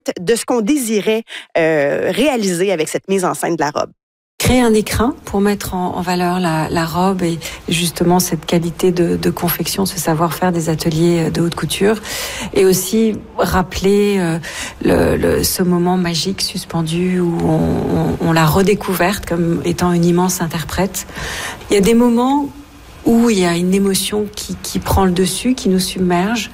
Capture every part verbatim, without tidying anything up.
de ce qu'on désirait euh, réaliser avec cette mise en scène de la robe. Créer un écrin pour mettre en, en valeur la, la robe et justement cette qualité de, de confection, ce savoir-faire des ateliers de haute couture, et aussi rappeler euh, le, le, ce moment magique suspendu où on, on, on l'a redécouverte comme étant une immense interprète. Il y a des moments où il y a une émotion qui, qui prend le dessus, qui nous submerge,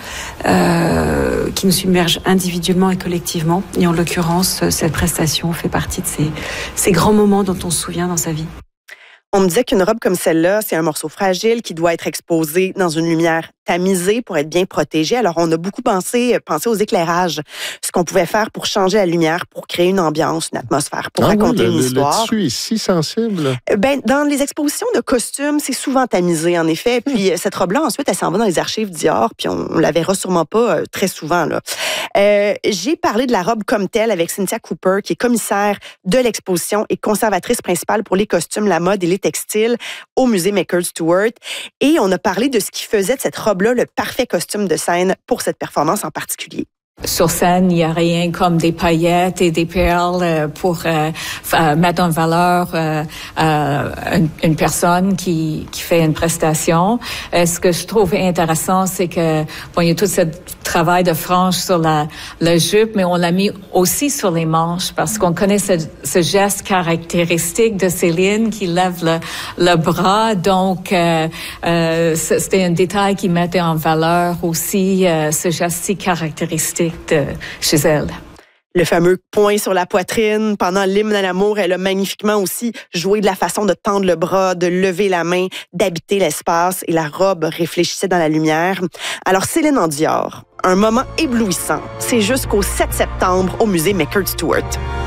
euh, qui nous submerge individuellement et collectivement. Et en l'occurrence, cette prestation fait partie de ces, ces grands moments dont on se souvient dans sa vie. On me disait qu'une robe comme celle-là, c'est un morceau fragile qui doit être exposé dans une lumière tamisée pour être bien protégé. Alors, on a beaucoup pensé, pensé aux éclairages, ce qu'on pouvait faire pour changer la lumière, pour créer une ambiance, une atmosphère, pour ah raconter oui, le, une histoire. Le tissu est si sensible. Ben, dans les expositions de costumes, c'est souvent tamisé, en effet. Puis cette robe-là, ensuite, elle s'en va dans les archives Dior, puis on, on la verra sûrement pas euh, très souvent, là. Euh, j'ai parlé de la robe comme telle avec Cynthia Cooper, qui est commissaire de l'exposition et conservatrice principale pour les costumes, la mode et les textiles au musée Maker Stuart. Et on a parlé de ce qui faisait de cette robe-là le parfait costume de scène pour cette performance en particulier. Sur scène, il n'y a rien comme des paillettes et des perles pour euh, mettre en valeur euh, euh, une, une personne qui, qui fait une prestation. Euh, ce que je trouve intéressant, c'est que bon, il y a tout ce travail de frange sur la, la jupe, mais on l'a mis aussi sur les manches parce qu'on connaît ce, ce geste caractéristique de Céline qui lève le, le bras. Donc, euh, euh, c'était un détail qui mettait en valeur aussi euh, ce geste si caractéristique de chez elle. Le fameux point sur la poitrine. Pendant l'hymne à l'amour, elle a magnifiquement aussi joué de la façon de tendre le bras, de lever la main, d'habiter l'espace, et la robe réfléchissait dans la lumière. Alors, Céline en Dior, un moment éblouissant. C'est jusqu'au sept septembre au musée Maker Stuart.